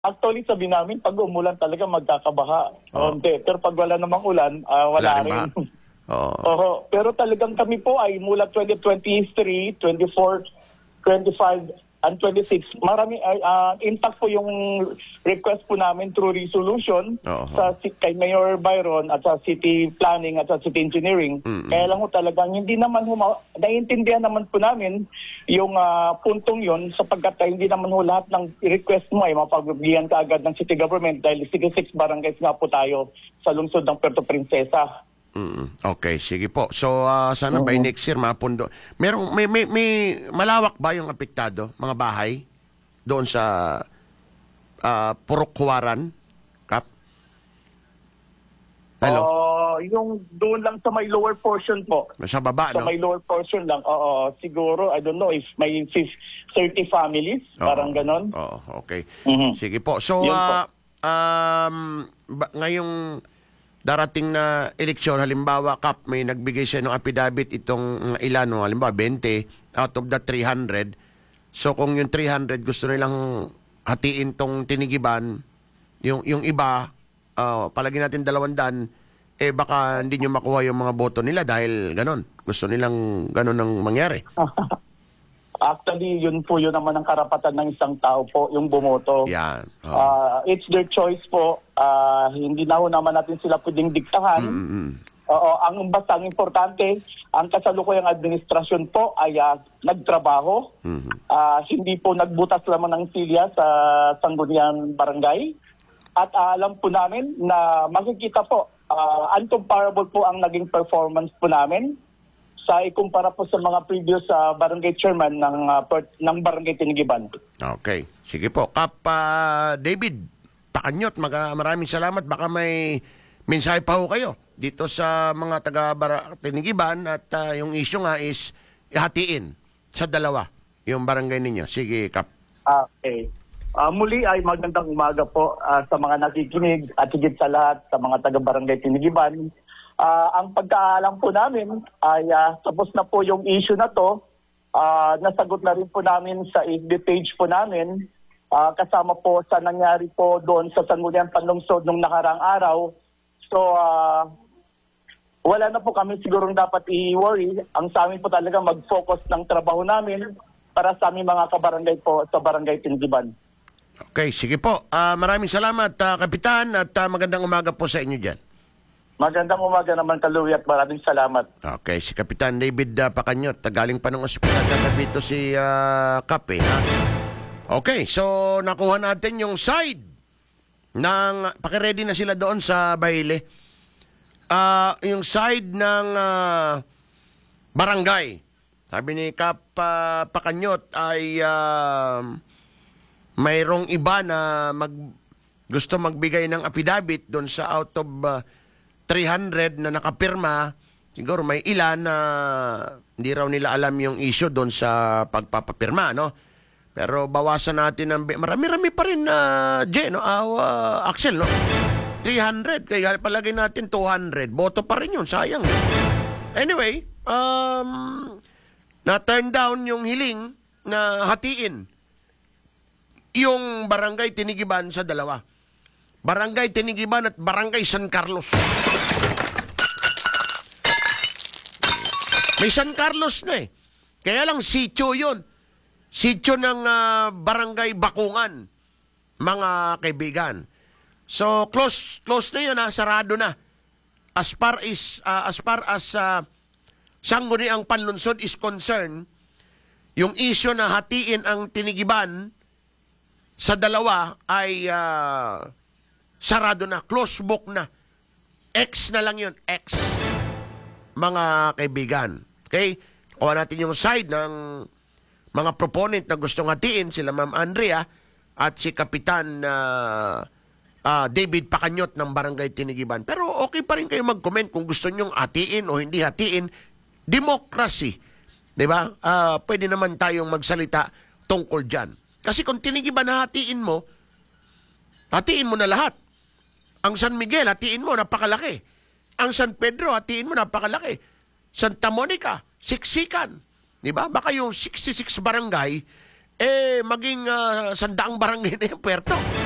Actually, sabi namin, pag umulan talaga magkakabaha. Pero pag wala namang ulan, wala rin. Oo. Pero talagang kami po ay mula 2023, 24, 25, and 26, marami intact po yung request po namin through resolution sa kay Mayor Byron at sa City Planning at sa City Engineering. Kaya lang po talagang hindi naman naiintindihan naman po namin yung puntong yon sapagkat hindi naman ho lahat ng request mo ay mapagbigyan ka agad ng city government dahil 66 barangays nga po tayo sa lungsod ng Puerto Princesa. Okay, sige po. So, sana by next year, mapundo. May malawak ba yung apektado, mga bahay, doon sa Purok-Huaran, Kap? Hello? Yung doon lang sa may lower portion po. Sa baba, Sa no? may lower portion lang. Siguro, I don't know, if may 30 families, parang ganon. Okay. Sige po. So, ngayong darating na eleksyon, halimbawa, Kap, may nagbigay siya ng affidavit itong ilan, no? Halimbawa, 20 out of the 300. So, kung yung 300 gusto nilang hatiin tong Tinigiban, yung iba, palagi natin 200, baka hindi nyo makuha yung mga boto nila dahil ganon. Gusto nilang ganon ang mangyari. Actually, yun naman ang karapatan ng isang tao po, yung bumoto. Yan. It's their choice po. Hindi na ho naman natin sila pwedeng diktahan. Ang basta ang importante, ang kasalukuyang administrasyon po ay nagtrabaho. Hindi po nagbutas lamang ng silya sa Sangguniang Barangay. At alam po namin na makikita po, uncomparable po ang naging performance po namin sa ikumpara po sa mga previous barangay chairman ng Barangay Tinigiban. Okay. Sige po. Kap David Pakanyot, maraming salamat. Baka may mensahe pa ho kayo dito sa mga taga-Tinigiban at yung issue nga is hatiin sa dalawa yung barangay ninyo. Sige, Kap. Okay. Muli ay magandang umaga po sa mga nakikinig at higit sa lahat sa mga taga-Barangay Tinigiban. Ang pagkaalam po namin ay tapos na po yung issue na to. Nasagot na rin po namin sa FB page po namin. Kasama po sa nangyari po doon sa Sangguniang Panlungsod nung nakarang araw. So, wala na po kami sigurong dapat i-worry. Ang sa amin po talaga mag-focus ng trabaho namin para sa aming mga kabarangay po sa Barangay Tinigiban. Okay, sige po. Maraming salamat, Kapitan, at magandang umaga po sa inyo dyan. Magandang umaga naman, Kaluwi, at maraming salamat. Okay, si Kapitan David Pakanyot, galing pa ng ospital dito si Kape. Okay, so nakuha natin yung side ng, pakiready na sila doon sa Bahile. Yung side ng barangay. Sabi ni Kap Pakanyot ay mayroong iba na gusto magbigay ng affidavit doon sa out of 300 na nakapirma. Siguro may ilan na hindi raw nila alam yung issue doon sa pagpapapirma, no? Pero bawasan natin ng marami-rami pa rin Jen, no? Axel, no? 300, kaya palagay natin 200. Boto pa rin yun, sayang. Anyway, na-turn down yung hiling na hatiin yung Barangay Tinigiban sa dalawa. Barangay Tinigiban at Barangay San Carlos. May San Carlos na eh. Kaya lang sitio yun. Sityo ng Barangay Bakungan, mga kaibigan. So, close na yun, sarado na. As far as Sangguniang Panlungsod is concerned, yung issue na hatiin ang Tinigiban sa dalawa ay sarado na, close book na. X na lang yun, X. Mga kaibigan. Okay? Kuha natin yung side ng mga proponent na gustong hatiin, sila Ma'am Andrea at si Kapitan David Pakanyot ng Barangay Tinigiban. Pero okay pa rin kayo mag-comment kung gusto nyong hatiin o hindi hatiin. Democracy. Diba? Pwede naman tayong magsalita tungkol dyan. Kasi kung Tinigiban na hatiin mo na lahat. Ang San Miguel, hatiin mo, napakalaki. Ang San Pedro, hatiin mo, napakalaki. Santa Monica, siksikan. Diba? Baka yung 66 barangay, maging 100 barangay na yung Puerto.